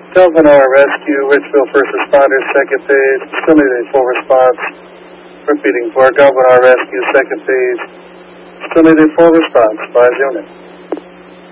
Delvenar Rescue, Richville First Responders, second page. Still needing full response. Repeating for Delvenar Rescue, second page. Still needing full response. 5 units.